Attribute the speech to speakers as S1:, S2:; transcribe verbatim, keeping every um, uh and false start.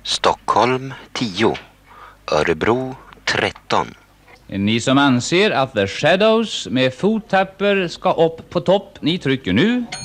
S1: Stockholm tio, Örebro tretton.
S2: Ni som anser att The Shadows med fottapper ska upp på topp, ni trycker nu.